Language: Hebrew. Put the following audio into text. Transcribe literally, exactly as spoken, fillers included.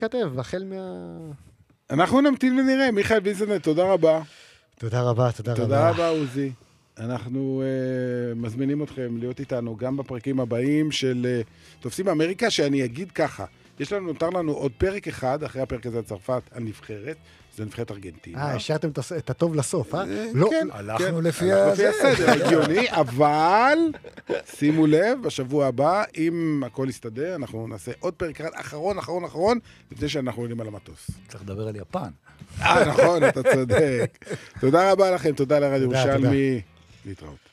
כתב, החל מה... אנחנו נמתין ונראה. מיכאל ויזנט, תודה רבה. תודה רבה, תודה רבה. תודה רבה, עוזי. אנחנו uh, מזמינים אתכם להיות איתנו גם בפרקים הבאים של uh, תופסים אמריקה, שאני אגיד ככה, יש לנו, נותר לנו עוד פרק אחד, אחרי הפרק הזה צרפת, הנבחרת, זה נבחרת ארגנטינה. אה, השארתם את הטוב לסוף, אה? לא, הלכנו לפי הסדר, הגיוני, אבל שימו לב, בשבוע הבא, אם הכל יסתדר, אנחנו נעשה עוד פרק אחד, אחרון, אחרון, אחרון, לפני שאנחנו עולים על המטוס. צריך לדבר על יפן. אה, נכון, אתה צודק. תודה רבה לכם, תודה לרדיו ירושלמי. להתראות.